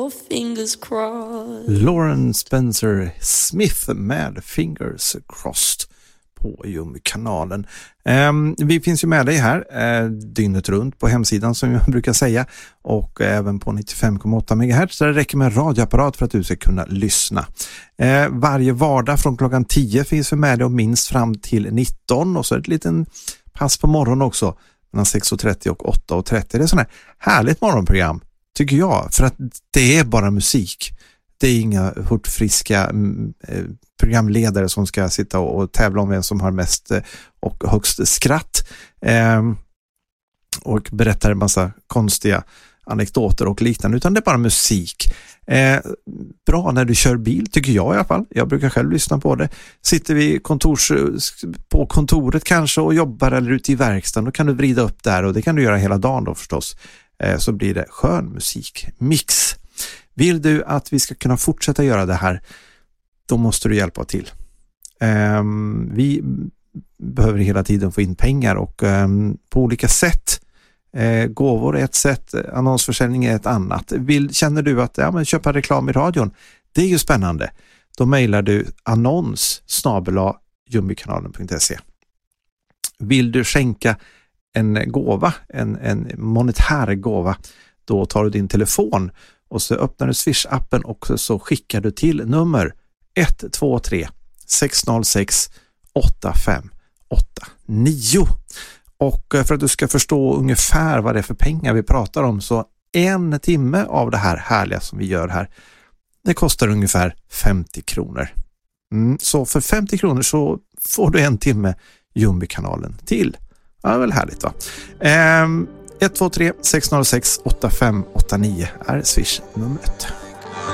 Fingers crossed. Lauren Spencer Smith med Fingers Crossed på Jumbo-kanalen. Vi finns ju med dig här dygnet runt på hemsidan som jag brukar säga, och även på 95,8 MHz, där det räcker med en radioapparat för att du ska kunna lyssna. Varje vardag från klockan 10 finns vi med dig och minst fram till 19, och så ett liten pass på morgonen också mellan 6.30 och 8.30. Det är sån här härligt morgonprogram, tycker jag, för att det är bara musik. Det är inga hurtfriska programledare som ska sitta och tävla om vem som har mest och högst skratt och berättar en massa konstiga anekdoter och liknande, utan det är bara musik. Bra när du kör bil, tycker jag i alla fall. Jag brukar själv lyssna på det. Sitter vi på kontoret kanske och jobbar, eller ute i verkstaden, då kan du vrida upp där, och det kan du göra hela dagen då förstås. Så blir det skön musikmix. Vill du att vi ska kunna fortsätta göra det här, då måste du hjälpa till. Vi behöver hela tiden få in pengar, och på olika sätt. Gåvor är ett sätt, annonsförsäljning är ett annat. Känner du att köpa reklam i radion, det är ju spännande. Då mejlar du annons@jumbokanalen.se. Vill du skänka en gåva, en monetär gåva, då tar du din telefon och så öppnar du Swish-appen och så skickar du till nummer 123 606 8589. Och för att du ska förstå ungefär vad det är för pengar vi pratar om, så 1 timme av det här härliga som vi gör här, det kostar ungefär 50 kronor. Så för 50 kronor så får du 1 timme Jumbo-kanalen till. Ja, det är väl härligt, va? 123 606 8589 är Swish-numret.